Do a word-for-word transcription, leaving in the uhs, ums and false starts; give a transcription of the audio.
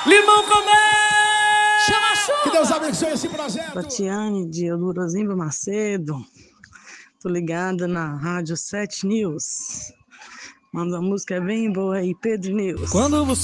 Limão com mel! Chama a chuva! Que Deus abençoe esse projeto. Tatiane de Eudorozimba Macedo. Tô ligada na Rádio sete News. Manda uma música bem boa aí, Pedro News. Quando você